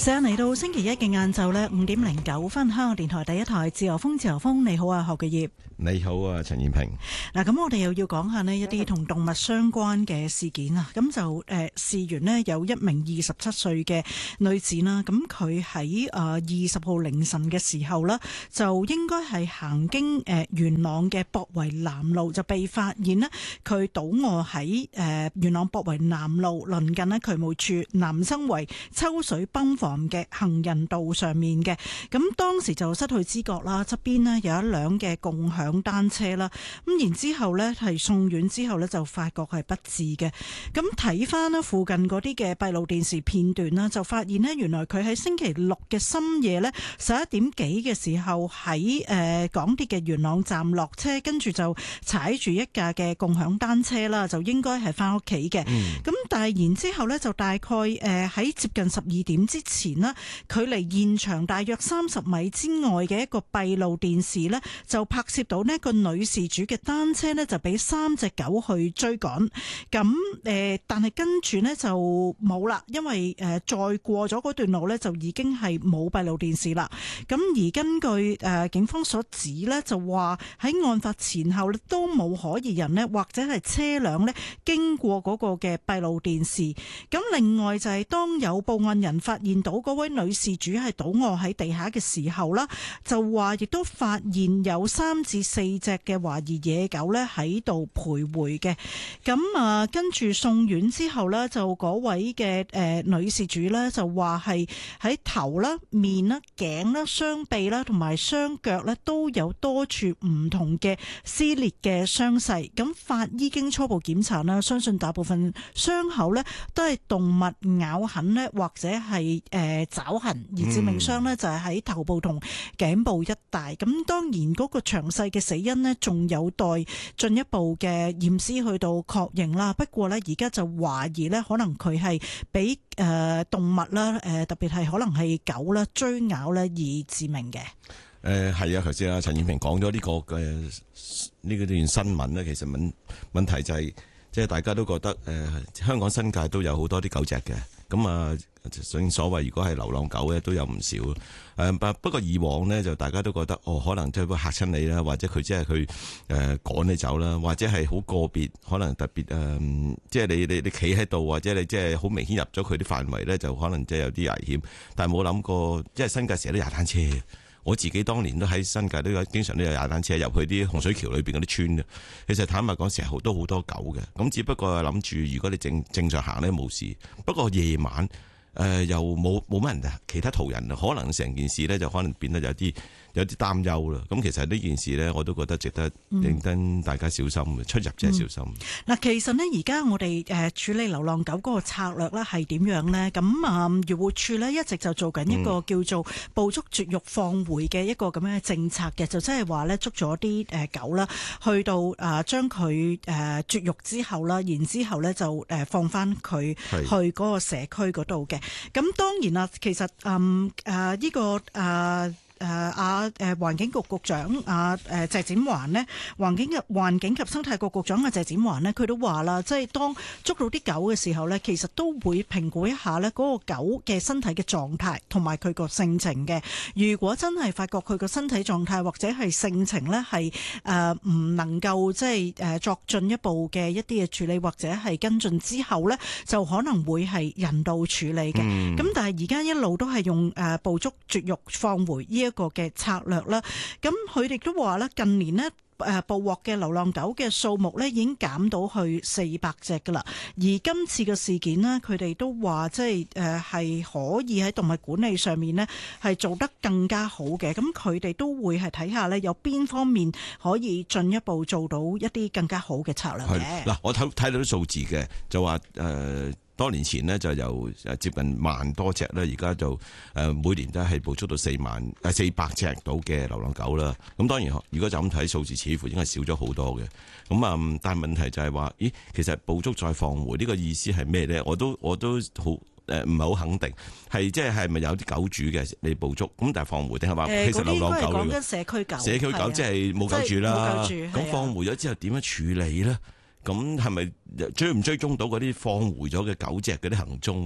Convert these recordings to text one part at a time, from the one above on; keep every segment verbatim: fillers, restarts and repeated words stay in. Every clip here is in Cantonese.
上嚟到星期一嘅晏晝呢，五點零九分，香港電台第一台自由風，自由風，你好啊，何巨業。 你好啊，陳燕萍。 嗱，咁我哋又要講下呢一啲同動物相關嘅事件啊。咁就誒，事緣呢有一名二十七歲嘅女子啦。咁佢喺誒二十號凌晨嘅時候啦，就應該係行經誒元朗嘅博圍南路，就被發現呢佢倒卧喺誒元朗博圍南路鄰近呢渠務處南生圍抽水泵房嘅行人道上面嘅。咁當時就失去知覺啦，側邊呢有一輛嘅共享單車啦，咁然之後呢係送院之後呢就發覺係不治嘅。咁睇翻呢附近嗰啲嘅閉路電視片段啦，就發現呢原來佢喺星期六嘅深夜呢十一點幾嘅時候喺誒港鐵嘅元朗站落車，跟住就踩住一架嘅共享單車啦，就應該係翻屋企嘅。咁、嗯、但係然之後呢就大概誒喺接近十二點之前啦，距離現場大約三十米之外嘅一個閉路電視呢，就拍攝到呢個女事主嘅單車呢，就俾三隻狗去追趕。咁誒，但係跟住呢就冇啦，因為誒再過咗嗰段路呢，就已經係冇閉路電視啦。咁而根據誒警方所指呢，就話喺案發前後都冇可疑人呢，或者係車輛呢經過嗰個嘅閉路電視。咁另外就係當有報案人發現到嗰位女事主係倒卧喺地下嘅時候啦，就話亦都發現有三至四隻嘅懷疑野狗咧喺度徘徊嘅。咁啊，跟住送院之後咧，就嗰位嘅誒女事主咧就話係喺頭啦、面啦、頸啦、雙臂啦同埋雙腳咧都有多處唔同嘅撕裂嘅傷勢。咁法醫經初步檢查啦，相信大部分傷口咧都係動物咬痕咧或者係誒爪痕，而致命傷咧就係喺頭部同頸部一帶。咁當然嗰個詳細嘅死因呢，仲有待進一步嘅驗屍去到確認啦。不過呢，而家就懷疑呢，可能佢係俾誒動物啦，誒特別係可能係狗啦追咬呢而致命嘅。 誒係啊，頭先啊陳燕萍講咗呢個嘅呢個段新聞呢，其實問問題就係即係大家都覺得誒、呃、香港新界都有好多啲狗隻嘅。咁啊，正所謂如果係流浪狗咧，都有唔少。誒不不過以往呢，就大家都覺得哦，可能即係會嚇親你啦，或者佢即係佢誒趕你走啦，或者係好個別，可能特別誒、呃，即係你你你企喺度，或者你即係好明顯入咗佢啲範圍咧，就可能即係有啲危險。但係冇諗過，即係新界成日都踩單車。我自己當年都喺新界都有，經常都有踩單車入去啲洪水橋裏邊嗰啲村嘅。其實坦白講，成日都好多狗嘅。咁只不過係諗住，如果你正正常行咧冇事。不過夜晚誒、呃、又冇冇乜人其他途人，可能成件事咧就可能變得有啲有啲擔憂啦。咁其實呢件事咧，我都覺得值得認真大家小心嘅、嗯、出入者小心。嗱、 嗯，其實呢，而家我哋誒處理流浪狗嗰個策略咧係點樣呢？咁啊，漁護署呢一直就做緊一個叫做捕捉絕育放回嘅一個咁樣嘅政策嘅，就即係話咧捉咗啲誒狗啦，去到啊將佢誒絕育之後啦，然之後咧就誒放翻佢去嗰個社區嗰度嘅。咁當然啦，其實嗯誒呢個誒。誒啊誒環境局局長啊誒謝展寰呢，環境及環境及生態局局長啊謝展寰呢，佢都話啦，即係當捉到啲狗嘅時候呢，其實都會評估一下呢嗰個狗嘅身體嘅狀態同埋佢個性情嘅。如果真係發覺佢個身體狀態或者係性情呢係誒唔能夠即係誒作進一步嘅一啲嘅處理或者係跟進之後呢，就可能會係人道處理嘅。咁、嗯、但係而家一路都係用誒捕捉絕育放回呢一個嘅策略啦，咁佢哋都話咧，近年咧誒捕獲嘅流浪狗嘅數目咧已經減到去四百隻噶啦，而今次嘅事件咧，佢哋都話即係誒係可以喺動物管理上面咧係做得更加好嘅，咁佢哋都會係睇下咧有邊方面可以進一步做到一啲更加好嘅策略嘅。 嗱，我睇睇到啲數字嘅，就話誒。呃多年前呢，就由接近萬多隻咧，而家就誒每年都係捕捉到四萬誒四百隻到嘅流浪狗啦。咁當然，如果就咁睇數字，似乎應該少咗好多嘅。咁啊，但係問題就係話，咦，其實捕捉再放回呢個意思係咩咧？我都我都好誒，唔係好肯定，係即係係咪有啲狗主嘅你捕捉咁，但係放回定係話其實流浪狗嚟嘅？ 社區狗， 社區狗即係冇狗主啦。咁放回咗之後點樣處理咧？咁係咪追唔追蹤到嗰啲放回咗嘅狗隻嗰啲行蹤嘅咧？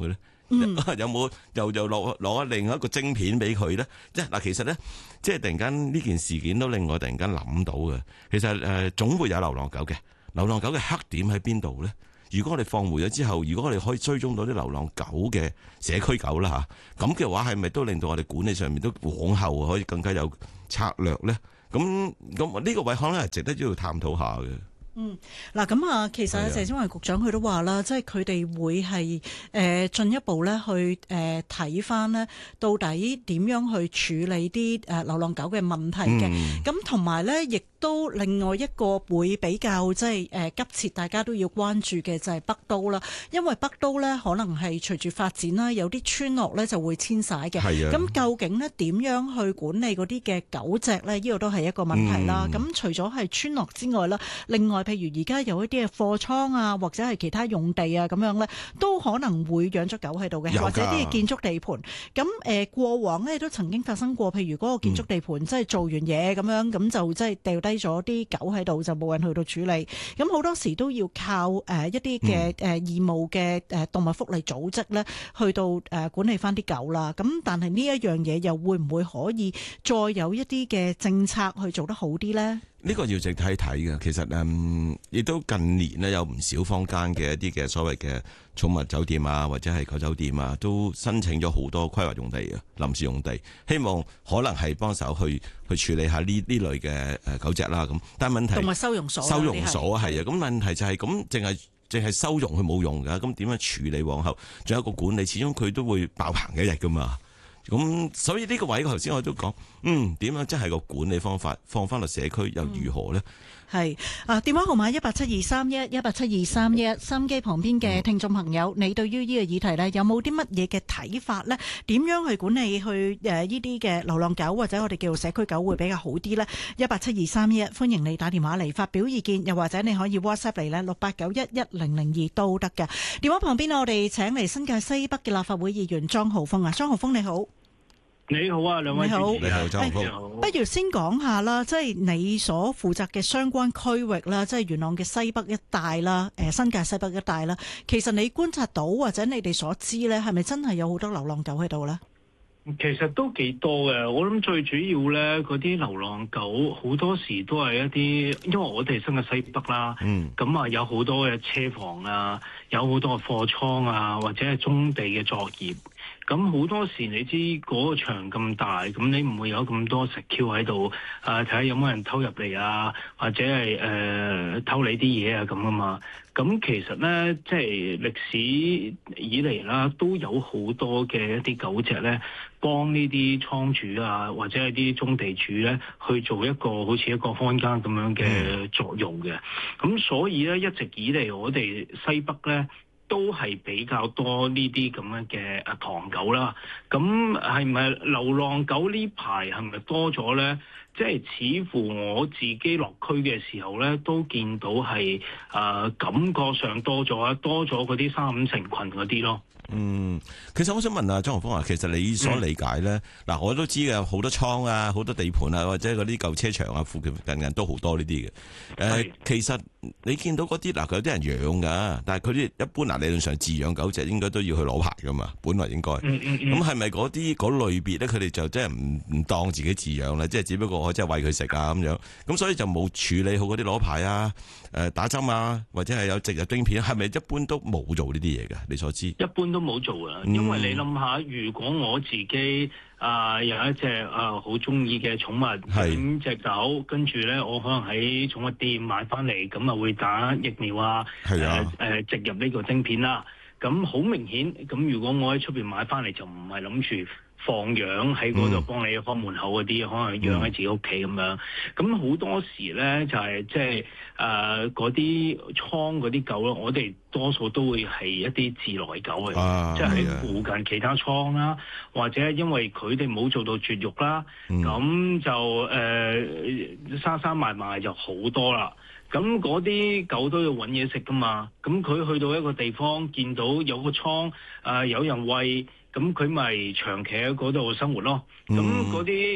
嗯、 有冇又又攞攞另一個晶片俾佢咧？即係嗱，其實咧，即係突然間呢件事件都令我突然間諗到嘅。其實誒、呃，總會有流浪狗嘅。流浪狗嘅黑點喺邊度咧？如果我哋放回咗之後，如果我哋可以追蹤到啲流浪狗嘅社區狗啦嚇，咁嘅話係咪都令到我哋管理上面都往後可以更加有策略咧？咁咁呢個位可能係值得要探討下嘅。 嗯，嗱咁啊，其實謝展寰局長佢都話啦，即係佢哋會係誒進一步咧去誒睇翻呢，到底點樣去處理啲誒流浪狗嘅問題嘅。咁同埋咧，亦都另外一個會比較即係誒急切，大家都要關注嘅就係北都啦。因為北都咧可能係隨住發展啦，有啲村落咧就會遷徙嘅。係啊。咁究竟咧點樣去管理嗰啲嘅狗隻咧？呢個都係一個問題啦。咁、嗯、除咗係村落之外啦，另外譬如而家有一啲嘅貨倉啊，或者係其他用地啊，咁樣咧，都可能會養咗狗喺度嘅，或者啲建築地盤。咁誒、呃、過往咧都曾經發生過，譬如嗰個建築地盤即係做完嘢咁樣，咁就即係掉低咗啲狗喺度，就冇人去到處理。咁好多時都要靠誒、呃、一啲嘅誒義務嘅誒動物福利組織咧，去到誒、呃、管理翻啲狗啦。咁但係呢一樣嘢又會唔會可以再有一啲嘅政策去做得好啲咧？ 呢、這個要值得睇睇嘅，其實誒，亦、嗯、都近年咧有唔少坊間嘅一啲嘅所謂嘅寵物酒店啊，或者係狗酒店啊，都申請咗好多規劃用地嘅臨時用地，希望可能係幫手去去處理下呢呢類嘅誒狗隻啦。咁但係問題動物收容所收容所係啊，咁問題就係咁，淨係淨係收容佢冇用㗎，咁點樣處理往後？仲有一個管理，始終佢都會爆棚一日㗎嘛。咁所以呢個位頭先我都講，嗯，點樣即係個管理方法放翻落社區又如何呢？ 係啊，電話號碼一八七二三一一八七二三一，收音機旁邊嘅聽眾朋友，你對於呢個議題呢，有冇啲乜嘢嘅睇法呢？點樣去管理去誒呢啲嘅流浪狗或者我哋叫做社區狗會比較好啲呢？一八七二三一，歡迎你打電話嚟發表意見，又或者你可以 WhatsApp 嚟呢六八九一一零零二都得嘅。電話旁邊我哋請嚟新界西北嘅立法會議員莊浩鋒啊，莊浩鋒你好。 你好啊，兩位主持， 你好，莊浩鋒。 不如先講下啦，即係你所負責嘅相關區域啦，即係元朗嘅西北一帶啦，誒新界西北一帶啦。其實你觀察到或者你哋所知咧，係咪真係有好多流浪狗喺度咧？ 其實都幾多嘅，我諗最主要咧，嗰啲流浪狗好多時都係一啲，因為我哋新界西北啦，咁、嗯、啊有好多嘅車房啊，有好多嘅貨倉啊，或者係棕地嘅作業。咁好多時你知嗰個場咁大，咁你唔會有咁多食 Q 喺度，啊睇下有冇人偷入嚟啊，或者係誒、呃、偷你啲嘢啊咁啊嘛。咁其實咧，即係歷史以嚟啦，都有好多嘅一啲狗隻咧，幫呢啲倉主啊，或者係啲棕地主咧，去做一個好似一個看更咁樣嘅作用嘅。咁所以咧，一直以嚟我哋西北咧，都係比較多呢啲咁樣嘅啊唐狗啦，咁係咪流浪狗呢排係咪多咗咧？即係似乎我自己落區嘅時候咧，都見到係啊、呃、感覺上多咗啊，多咗嗰啲三五成群嗰啲咯。 嗯，其實我想問啊，莊浩鋒啊，其實你所理解咧，嗱、嗯，我都知嘅，好多倉啊，好多地盤啊，或者嗰啲舊車場啊，附近近近都好多呢啲嘅。誒、呃，其實你見到嗰啲嗱，佢有啲人養噶，但係佢啲一般嗱，理論上飼養狗隻應該都要去攞牌噶嘛，本來應該。咁係咪嗰啲嗰類別咧？佢哋就真係唔唔當自己飼養啦，即係只不過我即係餵佢食啊咁樣。咁所以就冇處理好嗰啲攞牌啊、誒打針啊，或者係有植入晶片，係咪一般都冇做呢啲嘢嘅？你所知？一般都冇做啊，因為你諗下，如果我自己啊、呃、有一隻啊好中意嘅寵物，咁隻狗，跟住咧我可能喺寵物店買翻嚟，咁啊會打疫苗啊，誒誒、啊呃、植入呢個晶片啦。咁好明顯，咁如果我喺出邊買翻嚟，就唔係諗住放養喺嗰度幫你開門口嗰啲、嗯，可能養喺自己屋企咁樣。咁好多時咧就係即係誒嗰啲倉嗰啲狗咯，我哋多數都會係一啲自來狗嚟、啊，即係喺附近其他倉啦，或者因為佢哋冇做到絕育啦，咁、嗯、就誒、呃、生生埋埋就好多啦。咁嗰啲狗都要揾嘢食噶嘛，咁佢去到一個地方見到有個倉，誒、呃、有人餵，咁佢咪長期喺嗰度生活咯。咁嗰啲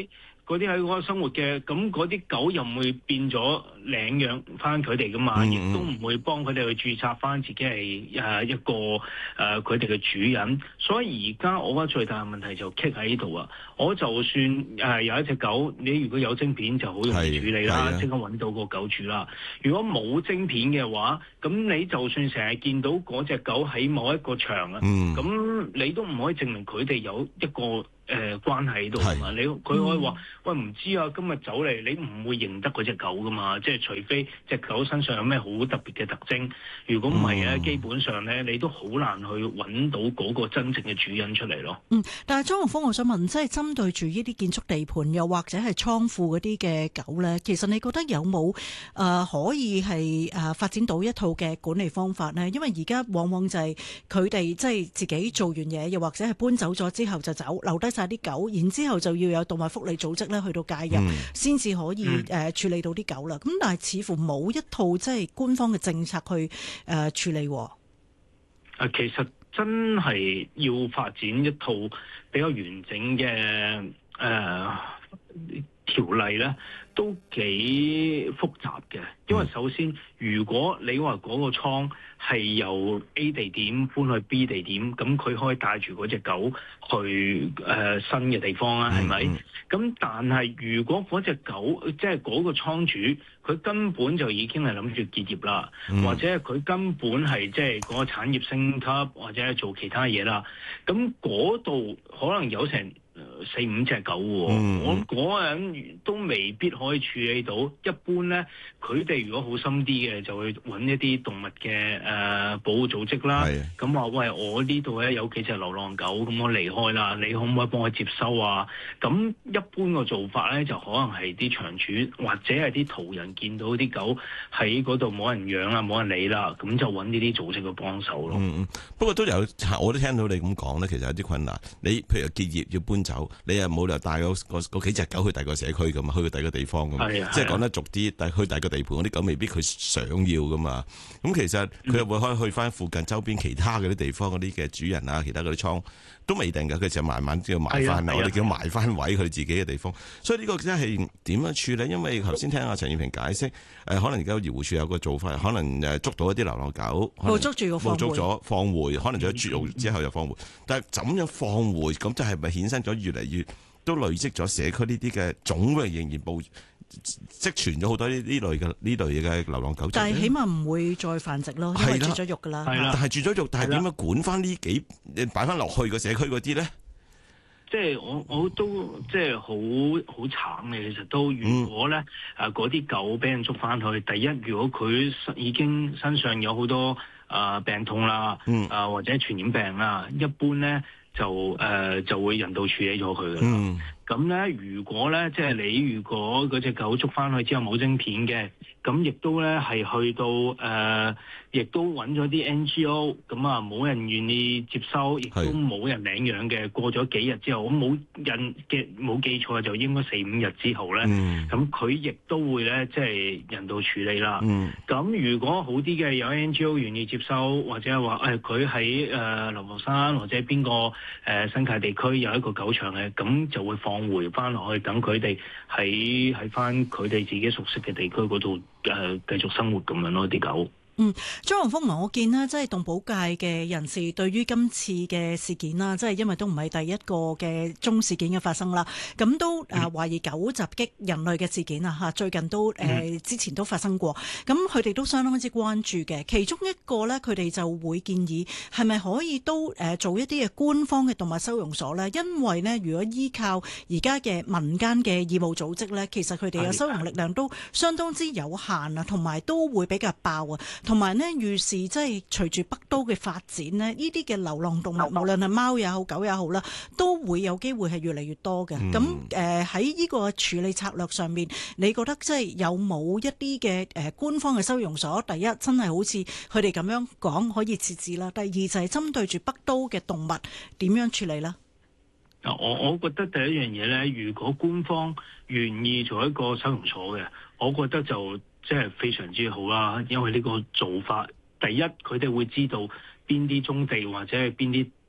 嗰啲喺嗰個生活嘅，咁嗰啲狗又唔會變咗領養翻佢哋噶嘛，亦、嗯、都唔會幫佢哋去註冊翻自己係誒一個誒佢哋嘅主人。所以而家我覺得最大嘅問題就棘喺呢度啊！我就算誒、呃、有一隻狗，你如果有晶片就好容易處理啦，即刻揾到個狗主啦。如果冇晶片嘅話，咁你就算成日見到嗰隻狗喺某一個場啊，咁、嗯、你都唔可以證明佢哋有一個誒、呃、關係喺度啊嘛，你佢可以話、嗯、喂唔知啊，今日走嚟你唔會認得嗰隻狗噶嘛，即係除非隻狗身上有咩好特別嘅特徵，如果唔係咧，基本上咧你都好難去揾到嗰個真正嘅主人出嚟咯。 嗯，但係張玉峰，我想問，即係針對住呢啲建築地盤又或者係倉庫嗰啲嘅狗咧，其實你覺得有冇誒、呃、可以係誒、呃、發展到一套嘅管理方法呢？因為而家往往就係佢哋即係自己做完嘢，又或者係搬走咗之後就走，留低晒啲狗，然之後就要有動物福利組織咧去到介入，先、嗯、至可以誒、呃、處理到啲狗啦。咁但係似乎冇一套即係官方嘅政策去誒、呃、處理。誒， 其實真係要發展一套比較完整嘅誒、呃、條例咧，都幾複雜嘅。因為首先，如果你話嗰個倉係由 A 地點搬去 B 地點，咁佢可以帶住嗰隻狗去誒、呃、新嘅地方啦，係咪？咁、嗯、但係如果嗰隻狗即係嗰個倉主，佢根本就已經係諗住結業啦、嗯，或者佢根本係即係嗰個產業升級，或者係做其他嘢啦，咁嗰度可能有成四五隻狗喎、嗯，我嗰人都未必可以處理到。一般咧，佢哋如果好心啲嘅，就會揾一啲動物嘅誒、呃、保護組織啦。咁話喂，我呢度咧有幾隻流浪狗，咁我離開啦，你可唔可以幫我接收啊？咁一般個做法咧，就可能係啲場主或者係啲途人見到啲狗喺嗰度冇人養啦，冇人理啦，咁就揾呢啲組織去幫手咯。 嗯嗯，不過都有，我都聽到你咁講咧，其實有啲困難。你譬如結業要搬走，你又冇理由帶嗰嗰幾隻狗去第二個社區噶嘛，去第二個地方噶嘛，即係講得俗啲，但係去第二個地盤嗰啲狗未必佢想要噶嘛。咁其實佢又會可以去翻附近周邊其他嗰啲地方嗰啲嘅主人啊，其他嗰啲倉都未定㗎，佢就慢慢叫埋翻嚟，我哋叫埋翻位佢自己嘅地方。所以呢個真係點樣處理？因為頭先聽阿陳燕平解釋，誒、呃、可能而家漁護署有個做法，可能誒捉到一啲流浪狗， 冇捉住個放回， 冇捉咗放回，可能仲有絕育之後又放回。嗯、但係怎樣放回？咁就係咪衍生咗越嚟越都累積咗社區呢啲嘅總嘅仍然報積存咗好多呢呢類嘅呢類嘅流浪狗？ 但係起碼唔會再繁殖咯，因為絕咗育㗎啦。 但係絕咗育，但係點樣管翻呢幾擺翻落去個社區嗰啲咧？ 即係我我都即係好好慘嘅，其實都如果咧誒嗰啲狗俾人捉翻去，第一如果佢已經身上有好多啊、呃、病痛啦，啊、嗯呃、或者傳染病啦，一般咧就誒、呃、就會人道處理咗佢㗎啦。咁咧如果咧即係你如果嗰隻狗捉翻去之後冇晶片嘅，咁亦都咧係去到誒，亦、呃、都揾咗啲 N G O，咁啊冇人願意接收，亦都冇人領養嘅。過咗幾日之後，我冇人嘅冇記錯就應該四五日之後咧，咁佢亦都會咧即係人道處理啦。咁、嗯、如果好啲嘅有 N G O 願意接收，或者係話誒佢喺誒流浮山或者邊個誒、呃、新界地區有一個狗場嘅，咁就會放回翻落去，等佢哋喺喺翻佢哋自己熟悉嘅地區嗰度。誒，繼續生活咁樣咯，啲狗。 嗯，張宏峰，我見呢，即係動保界嘅人士對於今次嘅事件啦，即係因為都唔係第一個嘅中事件嘅發生啦，咁都誒懷疑狗襲擊人類嘅事件啊嚇，最近都誒、呃、之前都發生過，咁佢哋都相當之關注嘅。其中一個呢，佢哋就會建議係咪可以都誒做一啲嘅官方嘅動物收容所呢？因為呢，如果依靠而家嘅民間嘅義務組織呢，其實佢哋嘅收容力量都相當之有限啊，同埋都會比較爆啊。同埋呢，預示即係隨住北都嘅發展呢，呢啲嘅流浪動物，無論係貓也好、狗也好啦，都會有機會係越嚟越多嘅。咁誒喺呢個處理策略上面，你覺得即係有冇一啲嘅誒官方嘅收容所？第一，真係好似佢哋咁樣講可以設置啦；第二就係針對住北都嘅動物點樣處理呢？ 我我覺得第一樣嘢咧，如果官方願意做一個收容所嘅，我覺得就即係非常之好啦，因為呢個做法，第一佢哋會知道邊啲棕地或者係邊啲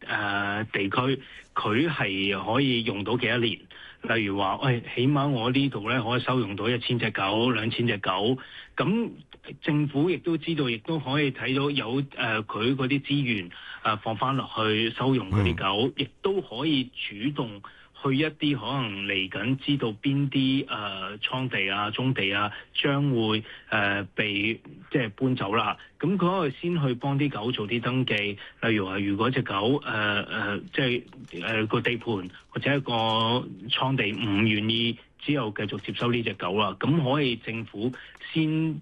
誒地區，佢係可以用到幾多年？例如話，喂、哎，起碼我呢度咧可以收容到一千隻狗、兩千隻狗。咁政府亦都知道，亦都可以睇到有誒佢嗰啲資源誒、呃、放翻落去收容嗰啲狗，亦都、嗯、可以主動去一啲可能嚟緊知道邊啲誒倉地啊、棕地啊將會誒、呃、被即係搬走啦。咁佢可以先去幫啲狗做啲登記，例如話，如果隻狗誒誒、呃、即係誒個地盤或者一個倉地唔願意之後繼續接收呢隻狗啦，咁可以政府先